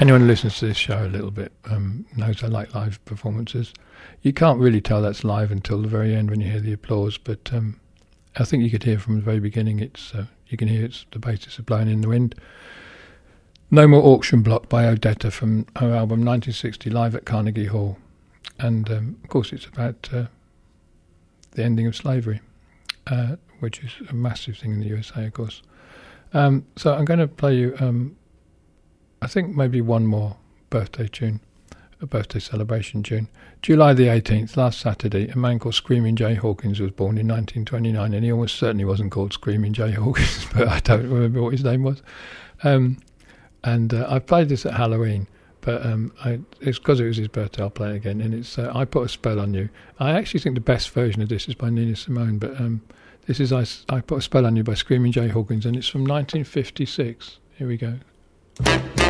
Anyone who listens to this show a little bit knows I like live performances. You can't really tell that's live until the very end when you hear the applause, but I think you could hear from the very beginning. You can hear it's the basis of Blowing in the Wind. No More Auction Block by Odetta from her album 1960, Live at Carnegie Hall. And of course it's about the ending of slavery, which is a massive thing in the USA, of course. So I'm going to play you, I think maybe one more birthday tune, a birthday celebration tune. July the 18th, last Saturday, a man called Screaming Jay Hawkins was born in 1929, and he almost certainly wasn't called Screaming Jay Hawkins, but I don't remember what his name was. And I played this at Halloween, but it's because it was his birthday. I'll play it again, and it's I Put a Spell on You. I actually think the best version of this is by Nina Simone, but this is I Put a Spell on You by Screaming Jay Hawkins, and it's from 1956. Here we go.